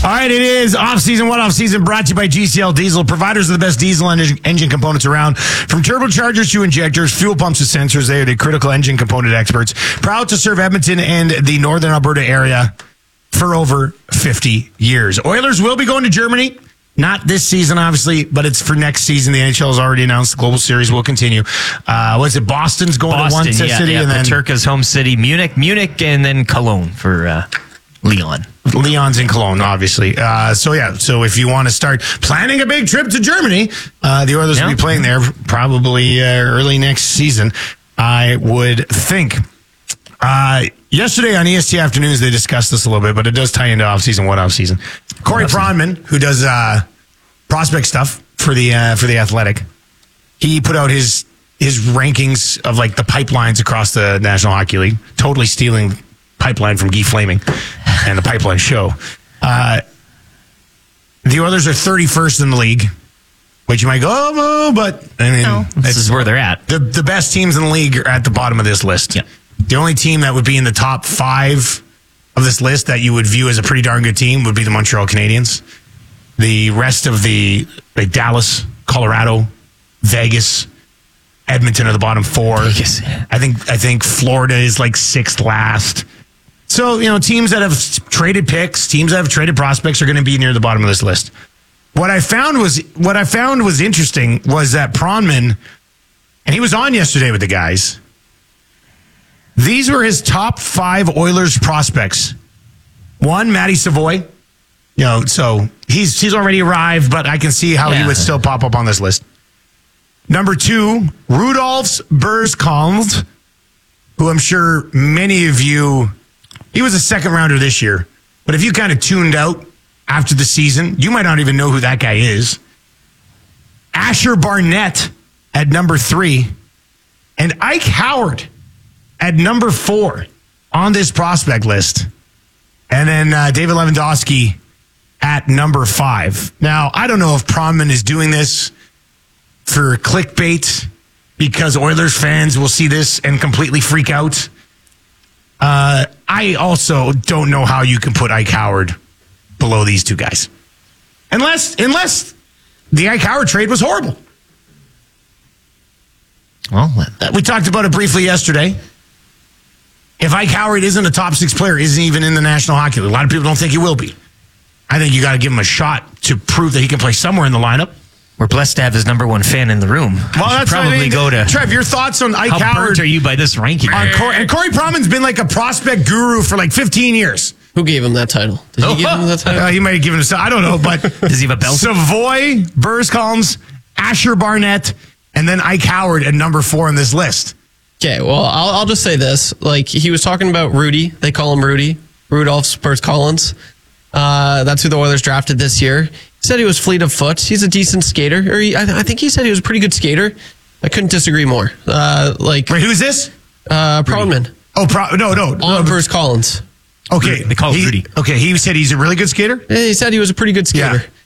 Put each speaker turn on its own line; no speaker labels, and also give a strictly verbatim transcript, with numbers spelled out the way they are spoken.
All right, it is off-season, what off-season, brought to you by G C L Diesel, providers of the best diesel engine, engine components around. From turbochargers to injectors, fuel pumps to sensors, they are the critical engine component experts. Proud to serve Edmonton and the northern Alberta area for over fifty years. Oilers will be going to Germany. Not this season, obviously, but it's for next season. The N H L has already announced the Global Series will continue. Uh, was it Boston's going
Boston,
to one
yeah,
city?
Yeah,
and then
Turca's home city, Munich, Munich, and then Cologne for uh, Leon.
Leon's in Cologne, obviously. Uh, so, yeah, so if you want to start planning a big trip to Germany, uh, the Oilers yeah. will be playing there probably uh, early next season, I would think. Uh, yesterday on E S T Afternoons, they discussed this a little bit, but it does tie into off-season, what off-season. Corey Pronman, who does uh, prospect stuff for the uh, for the Athletic, he put out his his rankings of like the pipelines across the National Hockey League, totally stealing pipeline from Guy Flaming and the Pipeline Show. Uh, the Oilers are thirty-first in the league, which you might go, oh, but I mean,
no, this is where they're at.
The the best teams in the league are at the bottom of this list.
Yep.
The only team that would be in the top five of this list that you would view as a pretty darn good team would be the Montreal Canadiens. The rest of the, like Dallas, Colorado, Vegas, Edmonton are the bottom four.
Vegas.
I think I think Florida is like sixth last. So, you know, teams that have traded picks, teams that have traded prospects are going to be near the bottom of this list. What I found was what I found was interesting was that Pronman, and he was on yesterday with the guys. These were his top five Oilers prospects. One, Matty Savoy. You know, so he's he's already arrived, but I can see how yeah. he would still pop up on this list. Number two, Rudolphs Burskalns, who I'm sure many of you, he was a second rounder this year, but if you kind of tuned out after the season, you might not even know who that guy is. Asher Barnett at number three, and Ike Howard at number four on this prospect list. And then uh, David Lewandowski at number five. Now, I don't know if Pronman is doing this for clickbait because Oilers fans will see this and completely freak out. Uh, I also don't know how you can put Ike Howard below these two guys. Unless, unless the Ike Howard trade was horrible.
Well,
we talked about it briefly yesterday. If Ike Howard isn't a top six player, isn't even in the National Hockey League, a lot of people don't think he will be. I think you got to give him a shot to prove that he can play somewhere in the lineup.
We're blessed to have his number one fan in the room.
Well, that's
probably
I mean.
go to
Trev. Your thoughts on Ike
how
Howard?
How burnt are you by this ranking?
On Cor- and Corey Pronman's been like a prospect guru for like fifteen years.
Who gave him that title? Did he give him that title?
Uh, he might have given us. I don't know, but
does he have a belt?
Savoy, Burskalns, Asher Barnett, and then Ike Howard at number four on this list.
Okay, well, I'll, I'll just say this. Like, he was talking about Rudy. They call him Rudy. Rudolph Burskalns. Uh, that's who the Oilers drafted this year. He said he was fleet of foot. He's a decent skater. Or he, I, I think he said he was a pretty good skater. I couldn't disagree more. Uh, like,
Wait, who's this?
Uh, Pronman.
Oh, Pro- no, no.
On
no.
Burskalns.
Okay.
They call him
he,
Rudy.
Okay, he said he's a really good skater?
He said he was a pretty good skater.
Yeah.